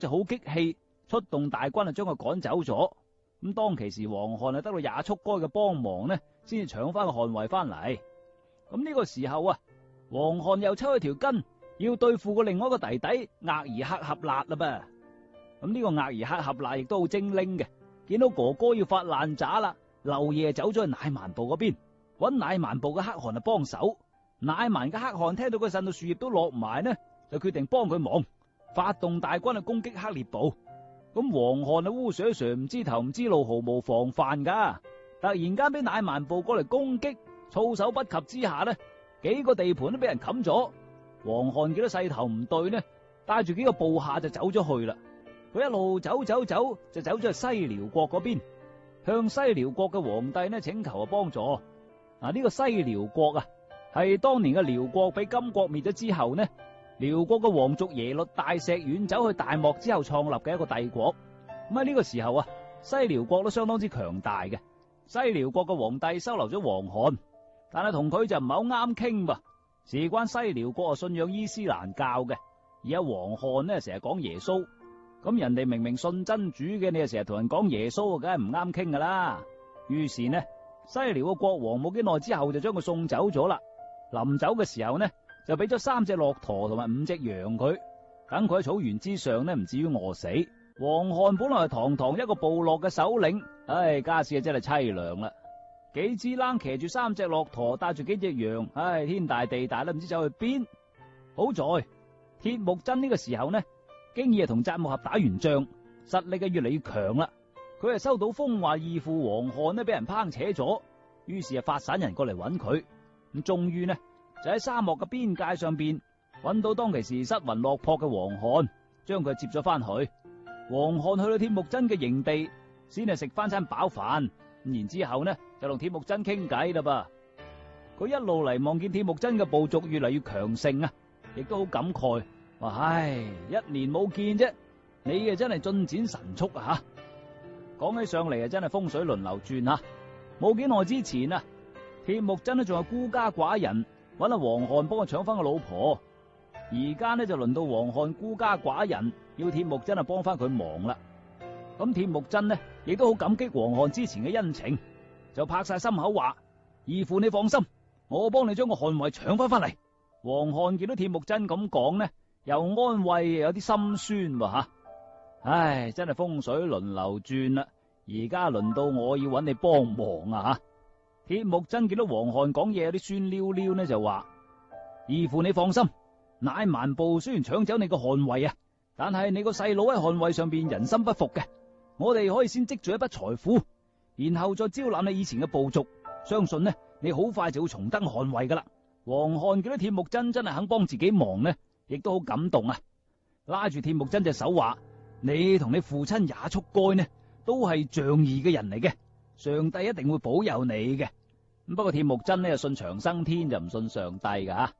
就好激氣，出動大軍啊將佢趕走咗。咁當其時黃漢啊得到也速該嘅幫忙呢，先至搶翻個漢位翻嚟。咁呢個時候啊，黃漢又抽一條筋，要對付個另外一個弟弟額爾克合辣啦噃。咁呢個額爾克合辣亦都好精靈嘅，見到哥哥要發爛渣啦，漏夜走咗去乃蠻部嗰邊，搵乃蠻部嘅可汗啊幫手。乃蠻嘅可汗聽到佢呻到樹葉都落埋呢，就決定幫佢忙，發動大軍去攻擊克烈部。咁黃漢啊烏蛇蛇唔知頭唔知路，毫無防範噶，突然間俾乃蠻部過嚟攻擊，措手不及之下呢，幾個地盤都俾人冚咗。黃漢見到勢頭唔對呢，帶住幾個部下就走咗去啦。佢一路走就走咗去西遼國嗰邊，向西遼國嘅皇帝呢請求幫助。呢個西遼國啊，係當年嘅遼國俾金國滅咗之後呢，遼國嘅皇族耶律大石遠走去大漠之後創立嘅一個帝國。咁喺呢個時候啊，西遼國都相當之強大嘅。西遼國嘅皇帝收留咗黃漢，但係同佢就唔係好啱傾噃。事關西遼國啊信仰伊斯蘭教嘅，而家黃漢呢成日講耶穌，咁人哋明明信真主嘅，你又成日同人講耶穌，梗係唔啱傾噶啦。於是呢，西遼嘅國王冇幾耐之後就將佢送走咗啦。臨走嘅時候呢，就俾咗3隻駱駝同埋5隻羊佢，等佢喺草原之上呢唔至於餓死。黃漢本來係堂堂一個部落嘅首領，家事真係淒涼啦。幾支冷騎住3隻駱駝，帶住幾隻羊，天大地大都唔知走去邊。好在鐵木真呢個時候呢，經已係同札木合打完仗，實力越嚟越強啦。佢係收到風話義父黃漢呢俾人抨扯咗，於是發散人過嚟揾佢。咁終於呢就喺沙漠嘅邊界上邊揾到當其時失魂落魄嘅黃漢，將佢接咗翻去。黃漢去到鐵木真嘅營地，先係食翻餐飽飯，然之後呢就同鐵木真傾偈啦噃。佢一路嚟望見鐵木真嘅部族越嚟越強盛啊，亦都好感慨，話一年冇見啫，你啊真係進展神速啊！講起上嚟啊，真係風水輪流轉啊！冇幾耐之前啊，鐵木真呢仲係孤家寡人，揾阿黃漢幫我搶翻個老婆。而家呢就輪到黃漢孤家寡人，要鐵木真啊幫翻佢忙啦。咁鐵木真呢亦都好感激黃漢之前嘅恩情，就拍晒心口話：義父你放心，我幫你將個漢位搶翻嚟。黃漢見到鐵木真咁講呢，又安慰又有啲心酸吓。真係風水輪流轉啦，而家輪到我要揾你幫忙啊吓。鐵木真見到黃漢講嘢有啲酸溜溜呢，就話：義父你放心，乃蠻部雖然搶走你個漢位啊，但係你個細佬喺漢位上邊人心不服嘅，我哋可以先積聚一筆財富，然後再招攬你以前嘅部族，相信呢你好快就會重登漢位噶啦。黃漢見到鐵木真真係肯幫自己忙呢，亦都好感動啊，拉住鐵木真隻手話：你同你父親也速該呢都係仗義嘅人嚟嘅，上帝一定會保佑你嘅。不過鐵木真呢就信長生天，就唔信上帝噶。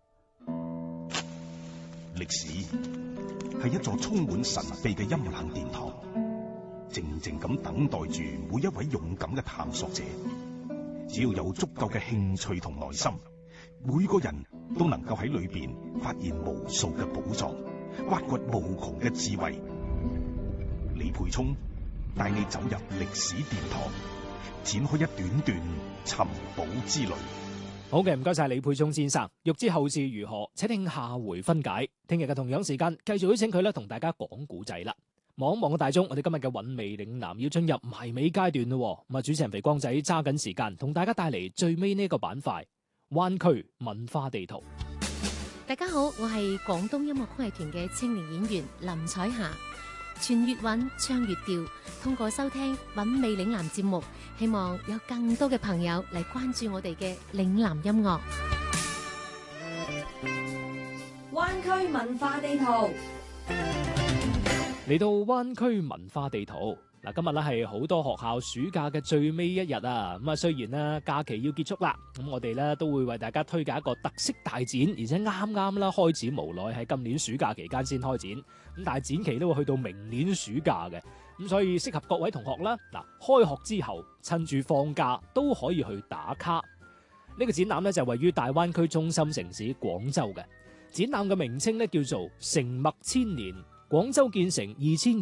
歷史係一座充滿神秘嘅陰冷殿堂，靜靜咁等待住每一位勇敢嘅探索者。只要有足夠嘅興趣同耐心，每個人都能夠喺裏邊發現無數嘅寶藏，挖掘無窮嘅智慧。李培聰帶你走入歷史殿堂，展開一段段尋寶之旅。 好嘅，唔該晒李培聰先生。欲知後事如何，請聽下回分解。聽日嘅同樣時間，繼續邀請佢咧同大家講古仔啦。望一望個大鐘，我哋今日嘅韻味嶺南要進入埋尾階段咯。咁啊，主持人肥光仔揸緊時間，同大家帶嚟最尾呢個板塊——灣區文化地圖。 大家好，我係廣東音樂曲藝團嘅青年演員林彩霞。傳粵韻，唱粵調，通過收聽韻味嶺南節目，希望有更多嘅朋友嚟關注我哋嘅嶺南音樂。 灣區文化地圖。 嚟到灣區文化地圖嗱，今日咧係好多學校暑假嘅最尾一日啊！咁啊，雖然咧假期要結束啦，咁我哋咧都會為大家推介一個特色大展，而且啱啱啦開始無奈喺今年暑假期間先開展，咁但係展期都會去到明年暑假嘅，咁所以適合各位同學啦。嗱，開學之後趁住放假都可以去打卡。呢個展覽咧就位於大灣區中心城市廣州嘅，展覽嘅名稱咧叫做承麥千年廣州建成2000